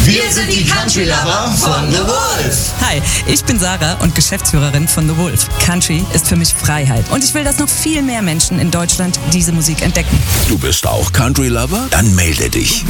Wir sind die Country Lover von The Wolf. Hi, ich bin Sarah und Geschäftsführerin von The Wolf. Country ist für mich Freiheit. Und ich will, dass noch viel mehr Menschen in Deutschland diese Musik entdecken. Du bist auch Country Lover? Dann melde dich.